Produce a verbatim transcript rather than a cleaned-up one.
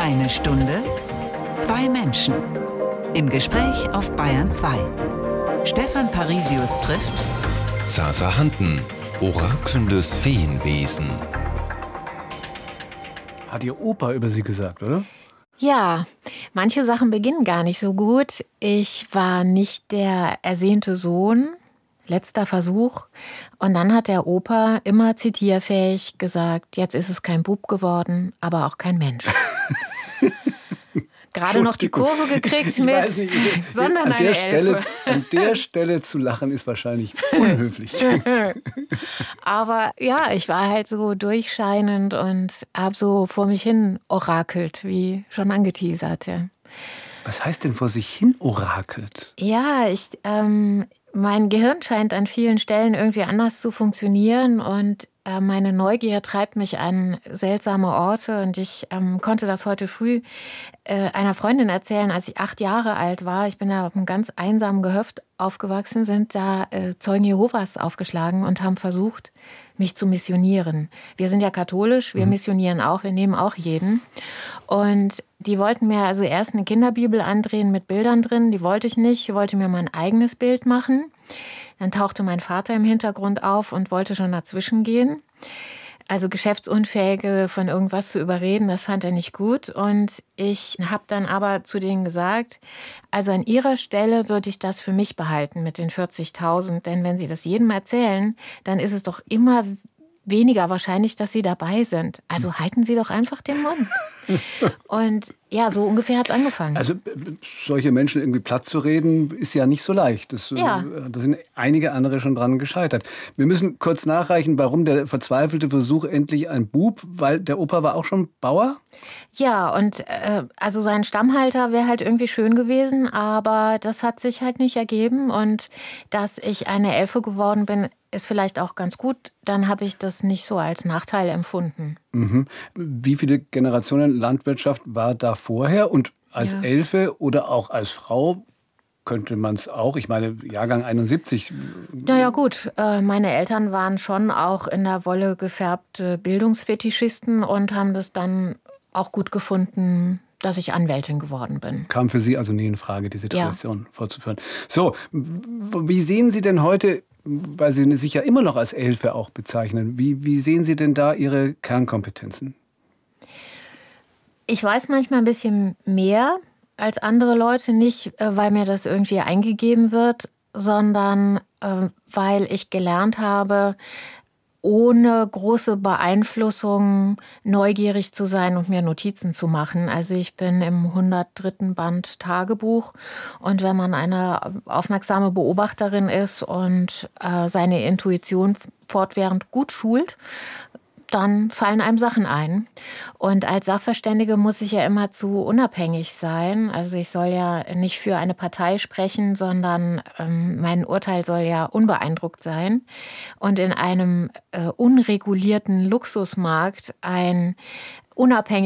Eine Stunde, zwei Menschen. Im Gespräch auf Bayern zwei. Stefan Parisius trifft Sasa Handen, orakelndes Feenwesen. Hat Ihr Opa über Sie gesagt, oder? Ja, manche Sachen beginnen gar nicht so gut. Ich war nicht der ersehnte Sohn, letzter Versuch. Und dann hat der Opa immer zitierfähig gesagt, jetzt ist es kein Bub geworden, aber auch kein Mensch. Gerade noch die Kurve gekriegt mit, nicht, sondern an eine der Stelle, Elfe. An der Stelle zu lachen ist wahrscheinlich unhöflich. Aber ja, ich war halt so durchscheinend und habe so vor mich hin orakelt, wie schon angeteasert. Ja. Was heißt denn vor sich hin orakelt? Ja, ich, ähm, mein Gehirn scheint an vielen Stellen irgendwie anders zu funktionieren und äh, meine Neugier treibt mich an seltsame Orte und ich ähm, konnte das heute früh äh, einer Freundin erzählen, als ich acht Jahre alt war. Ich bin da auf einem ganz einsamen Gehöft aufgewachsen, sind da äh, Zeugen Jehovas aufgeschlagen und haben versucht, mich zu missionieren. Wir sind ja katholisch, wir mhm. missionieren auch, wir nehmen auch jeden. Und die wollten mir also erst eine Kinderbibel andrehen mit Bildern drin, die wollte ich nicht, ich wollte mir mein eigenes Bild machen. Dann tauchte mein Vater im Hintergrund auf und wollte schon dazwischen gehen. Also Geschäftsunfähige von irgendwas zu überreden, das fand er nicht gut. Und ich habe dann aber zu denen gesagt, also an ihrer Stelle würde ich das für mich behalten mit den vierzigtausend. Denn wenn sie das jedem erzählen, dann ist es doch immer weniger wahrscheinlich, dass sie dabei sind. Also halten Sie doch einfach den Mund. Und ja, so ungefähr hat es angefangen. Also solche Menschen irgendwie platt zu reden, ist ja nicht so leicht. Das, ja. Da sind einige andere schon dran gescheitert. Wir müssen kurz nachreichen, warum der verzweifelte Versuch endlich ein Bub, weil der Opa war auch schon Bauer? Ja, und äh, also sein Stammhalter wäre halt irgendwie schön gewesen, aber das hat sich halt nicht ergeben. Und dass ich eine Elfe geworden bin, ist vielleicht auch ganz gut. Dann habe ich das nicht so als Nachteil empfunden. Mhm. Wie viele Generationen Landwirtschaft war da vorher? Und als ja. Elfe oder auch als Frau könnte man es auch, ich meine, Jahrgang einundsiebzig. Naja gut, meine Eltern waren schon auch in der Wolle gefärbte Bildungsfetischisten und haben das dann auch gut gefunden, dass ich Anwältin geworden bin. Kam für Sie also nie in Frage, diese Tradition ja. fortzuführen. So, wie sehen Sie denn heute, weil Sie sich ja immer noch als Elfe auch bezeichnen, wie, wie sehen Sie denn da Ihre Kernkompetenzen? Ich weiß manchmal ein bisschen mehr als andere Leute, nicht weil mir das irgendwie eingegeben wird, sondern äh, weil ich gelernt habe, ohne große Beeinflussung neugierig zu sein und mir Notizen zu machen. Also ich bin im hundertdritten Band Tagebuch und wenn man eine aufmerksame Beobachterin ist und äh, seine Intuition fortwährend gut schult, dann fallen einem Sachen ein. Und als Sachverständige muss ich ja immer zu unabhängig sein. Also ich soll ja nicht für eine Partei sprechen, sondern ähm, mein Urteil soll ja unbeeindruckt sein. Und in einem äh, unregulierten Luxusmarkt ein unabhängiges